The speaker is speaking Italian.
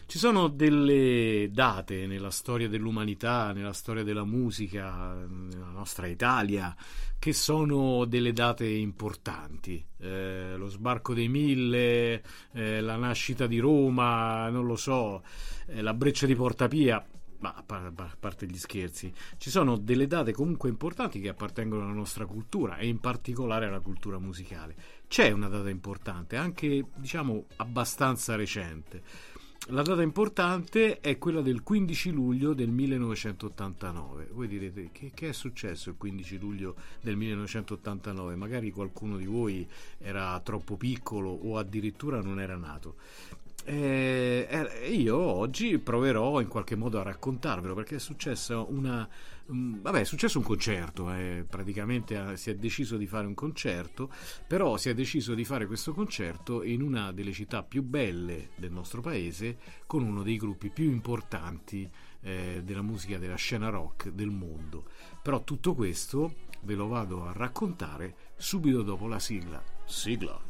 Ci sono delle date nella storia dell'umanità, nella storia della musica, nella nostra Italia, che sono delle date importanti. Lo sbarco dei Mille, la nascita di Roma, non lo so, la breccia di Porta Pia. Ma a parte gli scherzi, ci sono delle date comunque importanti che appartengono alla nostra cultura e in particolare alla cultura musicale. C'è una data importante, anche diciamo abbastanza recente. La data importante è quella del 15 luglio del 1989. Voi direte che è successo il 15 luglio del 1989? Magari qualcuno di voi era troppo piccolo o addirittura non era nato. Io oggi proverò in qualche modo a raccontarvelo, perché è successa è successo un concerto, praticamente si è deciso di fare un concerto, però si è deciso di fare questo concerto in una delle città più belle del nostro paese, con uno dei gruppi più importanti della musica, della scena rock del mondo. Però tutto questo ve lo vado a raccontare subito dopo la sigla. Sigla.